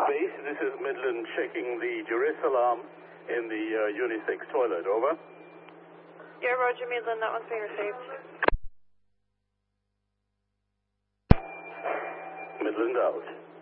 Base, this is Midland checking the duress alarm in the unisex toilet, over. Yeah, Roger, Midland, that one's being received. Midland out.